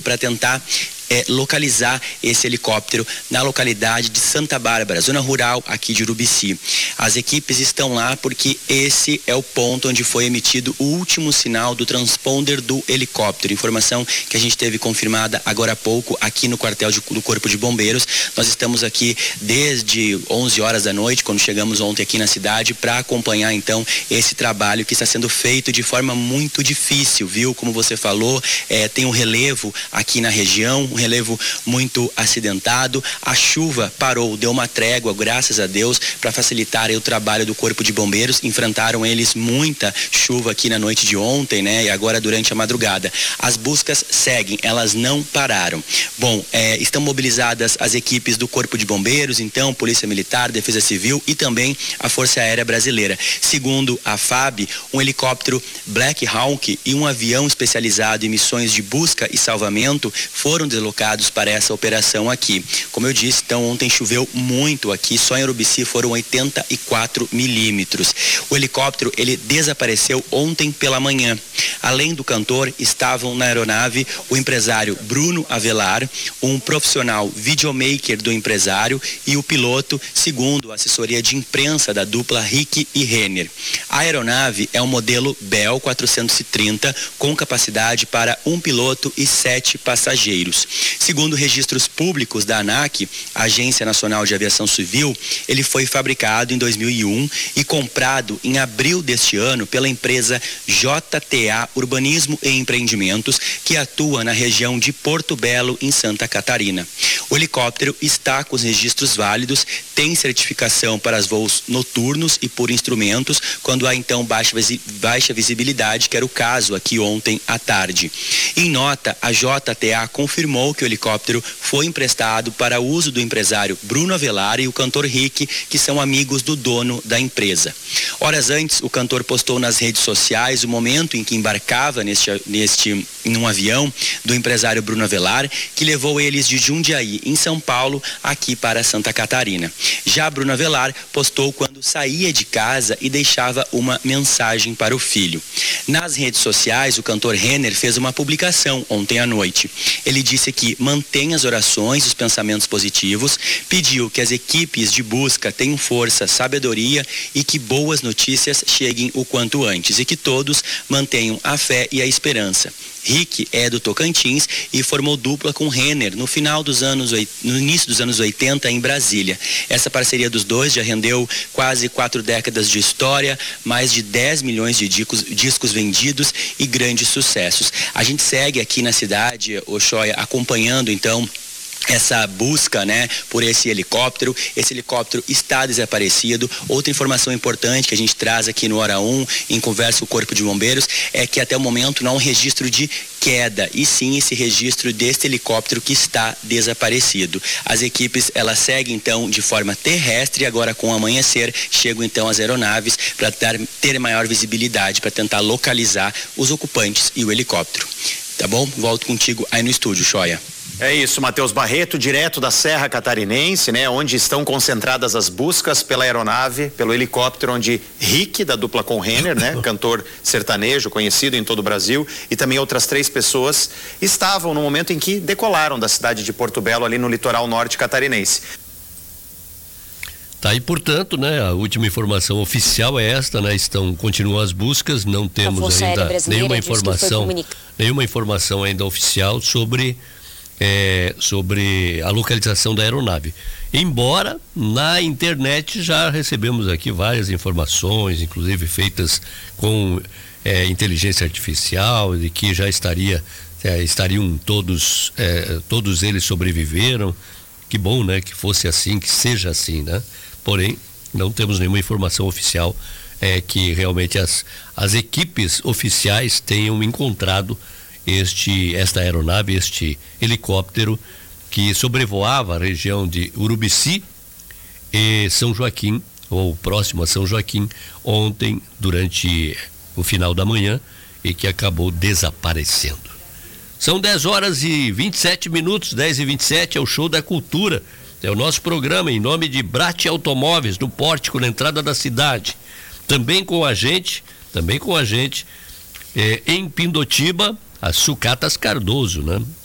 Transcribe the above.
para tentar localizar esse helicóptero na localidade de Santa Bárbara, zona rural aqui de Urubici. As equipes estão lá porque esse é o ponto onde foi emitido o último sinal do transponder do helicóptero. Informação que a gente teve confirmada agora há pouco aqui no quartel do Corpo de Bombeiros. Nós estamos aqui desde 11 horas da noite, quando chegamos ontem aqui na cidade, para acompanhar então esse trabalho que está sendo feito de forma muito difícil, viu? Como você falou, tem um relevo aqui na região, um relevo muito acidentado. A chuva parou, deu uma trégua, graças a Deus, para facilitar o trabalho do Corpo de Bombeiros. Enfrentaram eles muita chuva aqui na noite de ontem, né? E agora durante a madrugada. As buscas seguem, elas não pararam. Bom, estão mobilizadas as equipes do Corpo de Bombeiros, então, Polícia Militar, Defesa Civil e também a Força Aérea Brasileira. Segundo a FAB, um helicóptero Black Hawk e um avião especializado em missões de busca e salvamento foram deslocados para essa operação aqui. Como eu disse, então ontem choveu muito aqui, só em Urubici foram 84 milímetros. O helicóptero, ele desapareceu ontem pela manhã. Além do cantor, estavam na aeronave o empresário Bruno Avelar, um profissional videomaker do empresário e o piloto, segundo a assessoria de imprensa da dupla Rick e Renner. A aeronave é um modelo Bell 430 com capacidade para um piloto e 7 passageiros. Segundo registros públicos da ANAC, a Agência Nacional de Aviação Civil, ele foi fabricado em 2001 e comprado em abril deste ano pela empresa JTA Urbanismo e Empreendimentos, que atua na região de Porto Belo, em Santa Catarina. O helicóptero está com os registros válidos, tem certificação para voos noturnos e por instrumentos, quando há então baixa visibilidade, que era o caso aqui ontem à tarde. Em nota, a JTA confirmou que o helicóptero foi emprestado para uso do empresário Bruno Avelar e o cantor Rick, que são amigos do dono da empresa. Horas antes, o cantor postou nas redes sociais o momento em que embarcava num avião do empresário Bruno Avelar, que levou eles de Jundiaí, em São Paulo, aqui para Santa Catarina. Já Bruno Avelar postou quando saía de casa e deixava uma mensagem para o filho. Nas redes sociais, o cantor Renner fez uma publicação ontem à noite. Ele disse que mantém as orações e os pensamentos positivos, pediu que as equipes de busca tenham força, sabedoria e que boas notícias cheguem o quanto antes e que todos mantenham a fé e a esperança. Rick é do Tocantins e formou dupla com Renner no início dos anos 80 em Brasília. Essa parceria dos dois já rendeu quase 4 décadas de história, mais de 10 milhões de discos vendidos e grandes sucessos. A gente segue aqui na cidade, Oxóia, acompanhando então essa busca, né, por esse helicóptero. Esse helicóptero está desaparecido. Outra informação importante que a gente traz aqui no Hora 1, em conversa com o Corpo de Bombeiros, é que até o momento não há um registro de queda, e sim esse registro deste helicóptero que está desaparecido. As equipes, elas seguem então de forma terrestre e agora com o amanhecer chegam então as aeronaves para ter maior visibilidade, para tentar localizar os ocupantes e o helicóptero. Tá bom? Volto contigo aí no estúdio, Choia. É isso, Matheus Barreto, direto da Serra Catarinense, né? Onde estão concentradas as buscas pela aeronave, pelo helicóptero, onde Rick, da dupla com Renner, né? Cantor sertanejo, conhecido em todo o Brasil, e também outras 3 pessoas estavam no momento em que decolaram da cidade de Porto Belo, ali no litoral norte catarinense. Tá aí, portanto, né? A última informação oficial é esta, né? Continuam as buscas, não temos ainda nenhuma informação ainda oficial sobre a localização da aeronave. Embora na internet já recebemos aqui várias informações, inclusive feitas com inteligência artificial, de que já estariam todos eles sobreviveram. Que bom, né? Que fosse assim, que seja assim, né? Porém, não temos nenhuma informação oficial que realmente as equipes oficiais tenham encontrado esta aeronave, este helicóptero que sobrevoava a região de Urubici e São Joaquim, ou próximo a São Joaquim, ontem durante o final da manhã, e que acabou desaparecendo. São 10h27, 10h27, é o Show da Cultura. É o nosso programa em nome de Brat Automóveis, no pórtico, na entrada da cidade. Também com a gente, em Pindotiba, as Sucatas Cardoso, né?